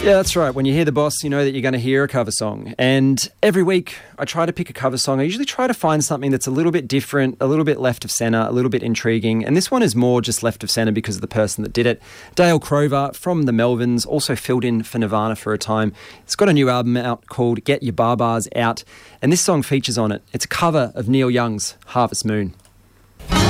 Yeah, that's right. When you hear The Boss, you know that you're going to hear a cover song. And every week I try to pick a cover song. I usually try to find something that's a little bit different, a little bit left of centre, a little bit intriguing. And this one is more just left of centre because of the person that did it. Dale Crover from the Melvins, also filled in for Nirvana for a time. It's got a new album out called Get Your Barbars Out. And this song features on it. It's a cover of Neil Young's Harvest Moon.